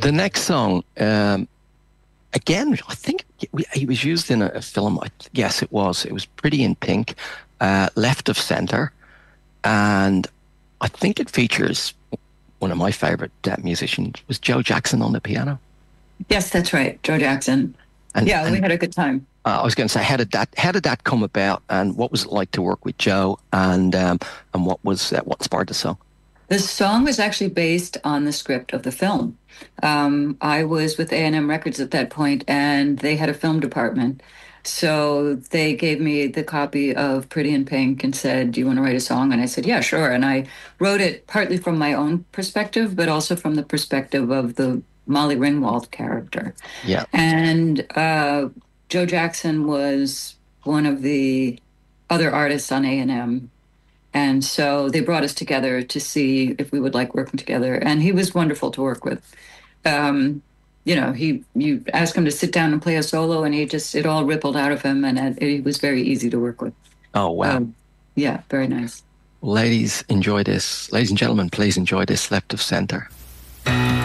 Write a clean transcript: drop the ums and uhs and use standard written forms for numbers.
The next song, again, I think he was used in a film. Yes, it was. It was Pretty in Pink, Left of Center, and I think it features one of my favorite musicians was Joe Jackson on the piano. Yes, that's right, Joe Jackson. Yeah, we had a good time. I was going to say, how did that come about, and what was it like to work with Joe, and what inspired the song? The song was actually based on the script of the film. I was with A&M Records at that point, and they had a film department. So they gave me the copy of Pretty in Pink and said, "Do you want to write a song?" And I said, "Yeah, sure." And I wrote it partly from my own perspective, but also from the perspective of the Molly Ringwald character. Yeah. And Joe Jackson was one of the other artists on A&M. And so they brought us together to see if we would like working together. And he was wonderful to work with. You ask him to sit down and play a solo, and it all rippled out of him, and it was very easy to work with. Oh, wow. Yeah, very nice. Ladies, enjoy this. Ladies and gentlemen, please enjoy this, Left of Center.